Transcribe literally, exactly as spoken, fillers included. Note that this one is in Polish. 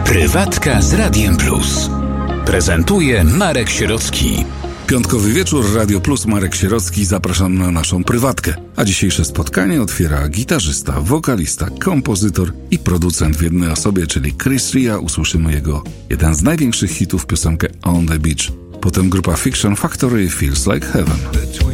Prywatka z Radiem Plus. Prezentuje Marek Sierocki. Piątkowy wieczór, Radio Plus, Marek Sierocki, zapraszam na naszą prywatkę. A dzisiejsze spotkanie otwiera gitarzysta, wokalista, kompozytor i producent w jednej osobie, czyli Chris Rea. Usłyszymy jego jeden z największych hitów, piosenkę On the Beach. Potem grupa Fiction Factory, Feels Like Heaven.